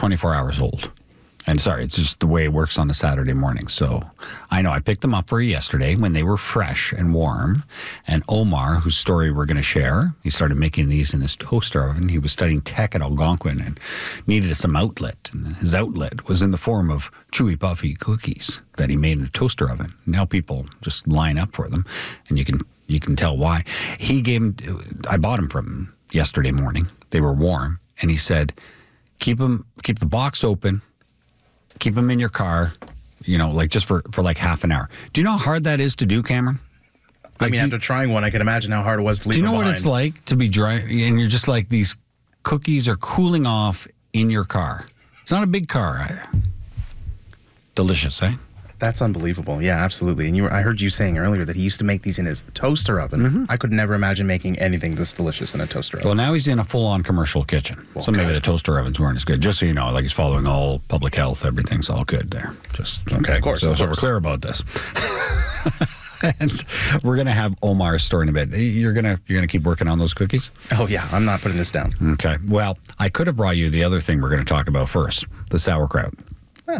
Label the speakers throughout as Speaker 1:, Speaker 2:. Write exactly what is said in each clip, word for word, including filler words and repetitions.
Speaker 1: twenty-four hours old. And sorry, it's just the way it works on a Saturday morning. So I know I picked them up for you yesterday when they were fresh and warm. And Omar, whose story we're going to share, he started making these in his toaster oven. He was studying tech at Algonquin and needed some outlet. And his outlet was in the form of chewy, puffy cookies that he made in a toaster oven. Now people just line up for them, and you can you can tell why. He gave him, I bought them from him yesterday morning. They were warm, and he said, keep them, keep the box open. Keep them in your car, you know, like just for, for like half an hour. Do you know how hard that is to do, Cameron?
Speaker 2: Like,
Speaker 1: I mean,
Speaker 2: after trying one, I can imagine how hard it was to leave
Speaker 1: Do you know
Speaker 2: it
Speaker 1: what it's like to be dry? And you're just like, these cookies are cooling off in your car. It's not a big car. Delicious, eh?
Speaker 2: That's unbelievable. Yeah, absolutely. And you were, I heard you saying earlier that he used to make these in his toaster oven. Mm-hmm. I could never imagine making anything this delicious in a toaster oven.
Speaker 1: Well, now he's in a full-on commercial kitchen. Well, so maybe good. The toaster ovens weren't as good. Just so you know, like he's following all public health. Everything's all good there. Just, okay.
Speaker 2: Of course.
Speaker 1: So,
Speaker 2: of
Speaker 1: so
Speaker 2: course.
Speaker 1: we're clear about this. And we're going to have Omar's story in a bit. You're going to you're gonna keep working on those cookies?
Speaker 2: Oh, yeah. I'm not putting this down.
Speaker 1: Okay. Well, I could have brought you the other thing we're going to talk about first, the sauerkraut.
Speaker 2: Huh.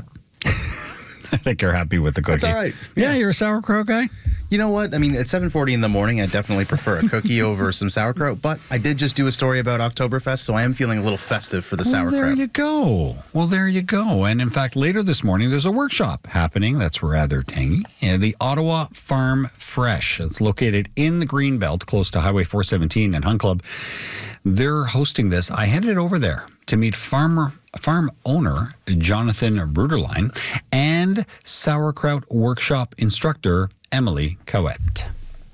Speaker 1: I think you're happy with the cookie.
Speaker 2: That's all right.
Speaker 1: Yeah, you're a sauerkraut guy?
Speaker 2: You know what? I mean, at seven forty in the morning, I definitely prefer a cookie over some sauerkraut, but I did just do a story about Oktoberfest, so I am feeling a little festive for the
Speaker 1: well,
Speaker 2: sauerkraut.
Speaker 1: There you go. Well, there you go. And in fact, later this morning, there's a workshop happening that's rather tangy. And the Ottawa Farm Fresh. It's located in the Greenbelt, close to Highway four seventeen and Hunt Club. They're hosting this. I headed over there to meet farmer farm owner Jonathan Bruderline and sauerkraut workshop instructor Emily Cowett.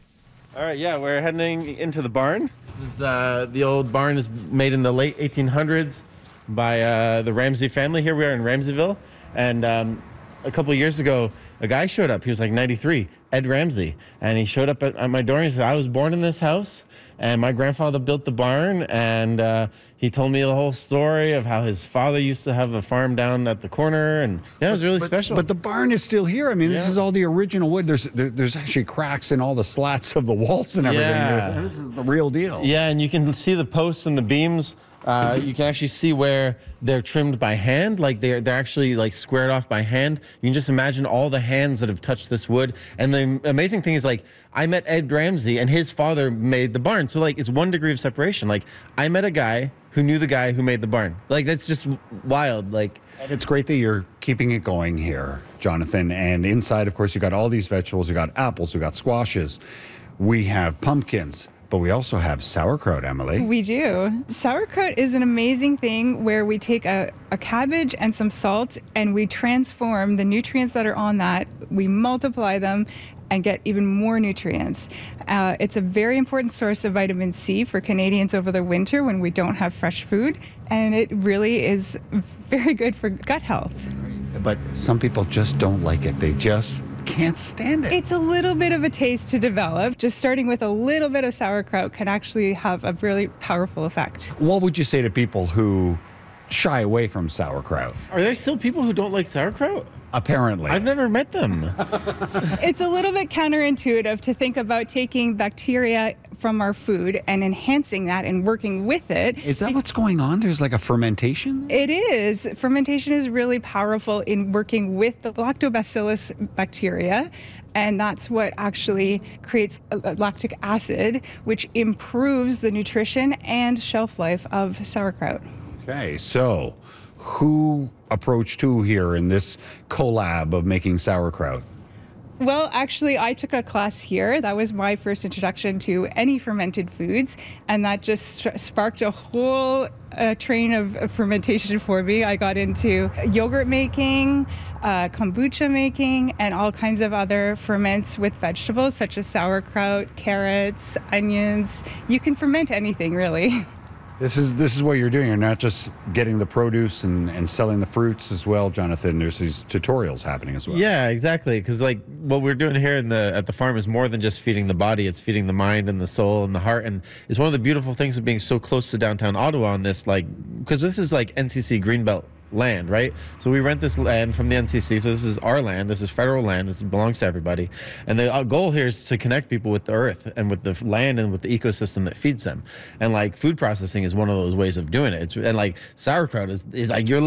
Speaker 3: All right, yeah, we're heading into the barn. This is uh, the old barn is made in the late eighteen hundreds by uh, the Ramsey family. Here we are in Ramseyville, and um, a couple of years ago, a guy showed up. He was like ninety-three, Ed Ramsey, and he showed up at, at my door and he said, I was born in this house, and my grandfather built the barn, and uh, he told me the whole story of how his father used to have a farm down at the corner, and yeah, it was really
Speaker 1: but,
Speaker 3: special.
Speaker 1: But the barn is still here. I mean,
Speaker 3: yeah.
Speaker 1: This is all the original wood. There's there, there's actually cracks in all the slats of the walls and everything.
Speaker 3: Yeah.
Speaker 1: This is the real deal.
Speaker 3: Yeah, and you can see the posts and the beams. Uh, you can actually see where they're trimmed by hand, like they're they're actually like squared off by hand. You can just imagine all the hands that have touched this wood. And the amazing thing is, like, I met Ed Ramsey and his father made the barn. So like it's one degree of separation. Like I met a guy who knew the guy who made the barn. Like that's just wild. Like
Speaker 1: And it's great that you're keeping it going here, Jonathan. And inside, of course, you got all these vegetables. You got apples. You got squashes. We have pumpkins. But we also have sauerkraut, Emily.
Speaker 4: We do. Sauerkraut is an amazing thing where we take a, a cabbage and some salt and we transform the nutrients that are on that. We multiply them and get even more nutrients. Uh, it's a very important source of vitamin C for Canadians over the winter when we don't have fresh food. And it really is very good for gut health.
Speaker 1: But some people just don't like it. They just can't stand it.
Speaker 4: It's a little bit of a taste to develop. Just starting with a little bit of sauerkraut can actually have a really powerful effect.
Speaker 1: What would you say to people who shy away from sauerkraut?
Speaker 3: Are there still people who don't like sauerkraut?
Speaker 1: Apparently.
Speaker 3: I've never met them.
Speaker 4: It's a little bit counterintuitive to think about taking bacteria from our food and enhancing that and working with it.
Speaker 1: Is that what's going on? There's like a fermentation?
Speaker 4: It is. Fermentation is really powerful in working with the lactobacillus bacteria, and that's what actually creates lactic acid, which improves the nutrition and shelf life of sauerkraut.
Speaker 1: Okay, so who approached who here in this collab of making sauerkraut?
Speaker 4: Well, actually, I took a class here. That was my first introduction to any fermented foods, and that just sparked a whole uh, train of, of fermentation for me. I got into yogurt making, uh, kombucha making, and all kinds of other ferments with vegetables, such as sauerkraut, carrots, onions. You can ferment anything, really.
Speaker 1: This is this is what you're doing. You're not just getting the produce and, and selling the fruits as well, Jonathan. There's these tutorials happening as well.
Speaker 3: Yeah, exactly. Because like what we're doing here in the at the farm is more than just feeding the body. It's feeding the mind and the soul and the heart. And it's one of the beautiful things of being so close to downtown Ottawa on this, like, because this is like N C C Greenbelt land, right? So we rent this land from the N C C. So this is our land. This is federal land. This belongs to everybody. And the goal here is to connect people with the earth and with the land and with the ecosystem that feeds them. And like food processing is one of those ways of doing it. It's and like sauerkraut is is like you're